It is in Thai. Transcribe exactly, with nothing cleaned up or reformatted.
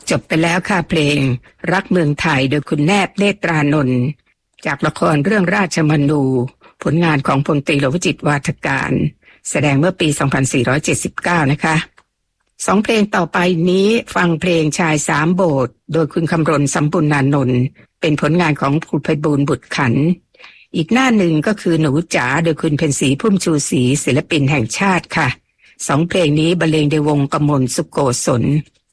จบไปแล้วค่ะเพลงรักเมืองไทยโดยคุณแนบเนตรานนท์จากละครเรื่องราชมนูผลงานของพลตรีโลวจิตวาทการแสดงเมื่อปีสองพันสี่ร้อยเจ็ดสิบเก้านะคะสองเพลงต่อไปนี้ฟังเพลงชายสามโบสถ์โดยคุณคำรณสัมปุณณานนท์เป็นผลงานของครูไพบูลย์บุตรขันธ์อีกหน้าหนึ่งก็คือหนูจ๋าโดยคุณเพ็ญศรีพุ่มชูศรีศิลปินแห่งชาติค่ะสองเพลงนี้บรรเลงโดยวงกมลสุโกศล